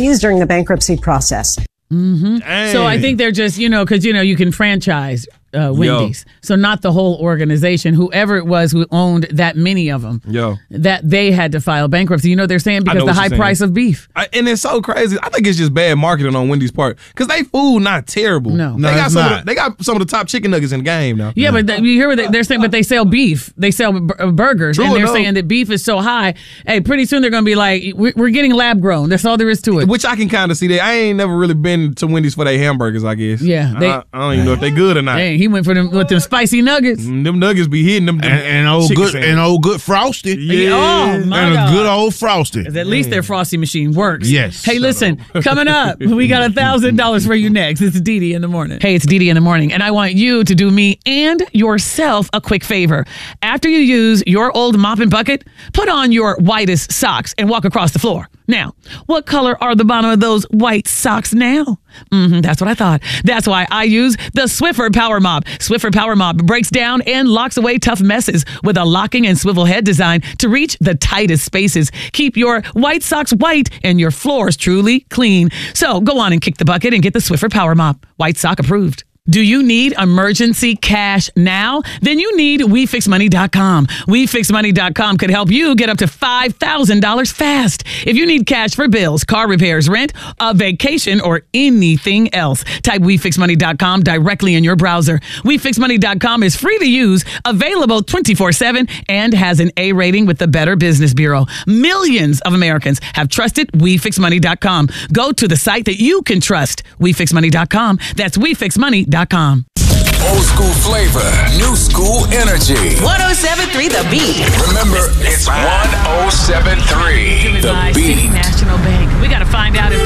employees during the bankruptcy process. Mm-hmm. So I think they're just, because, you can franchise Wendy's. So not the whole organization, whoever it was who owned that many of them, that they had to file bankruptcy. They're saying because the high price of beef. And it's so crazy. I think it's just bad marketing on Wendy's part because they food not terrible. No, they got some of the top chicken nuggets in the game now. Yeah, but you hear what they're saying, but they sell beef. They sell burgers. And they're saying that beef is so high. Hey, pretty soon they're going to be like, we're getting lab grown. That's all there is to it. Which I can kind of see that. I ain't never really been to Wendy's for their hamburgers, I guess. Yeah. I don't even know if they good or not. Dang, he went for them with them spicy nuggets. Them nuggets be hitting them. And old good Frosty. Yeah. Oh, my and God. a good old Frosty. At least their Frosty machine works. Yes. Hey, listen, coming up, we got $1,000 for you next. It's DeDe in the morning. Hey, it's DeDe in the morning, and I want you to do me and yourself a quick favor. After you use your old mop and bucket, put on your whitest socks and walk across the floor. Now, what color are the bottom of those white socks now? That's what I thought. That's why I use the Swiffer Power Mop. Swiffer Power Mop breaks down and locks away tough messes with a locking and swivel head design to reach the tightest spaces. Keep your white socks white and your floors truly clean. So go on and kick the bucket and get the Swiffer Power Mop. White sock approved. Do you need emergency cash now? Then you need WeFixMoney.com. WeFixMoney.com could help you get up to $5,000 fast. If you need cash for bills, car repairs, rent, a vacation, or anything else, type WeFixMoney.com directly in your browser. WeFixMoney.com is free to use, available 24/7, and has an A rating with the Better Business Bureau. Millions of Americans have trusted WeFixMoney.com. Go to the site that you can trust. WeFixMoney.com. That's WeFixMoney.com. Old school flavor, new school energy. 107.3 The Beat. Remember, it's 107.3 The Beat. National Bank. We got to find out if